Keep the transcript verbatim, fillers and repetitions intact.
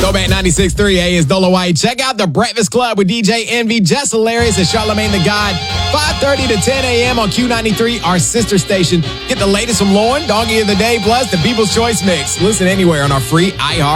Throwback ninety-six point three, hey, it's Dolo White. Check out The Breakfast Club with D J Envy, Jess Hilarious, and Charlamagne the God. five thirty to ten a.m. on Q ninety-three, our sister station. Get the latest from Lauren, Doggy of the Day, plus the People's Choice Mix. Listen anywhere on our free iHeart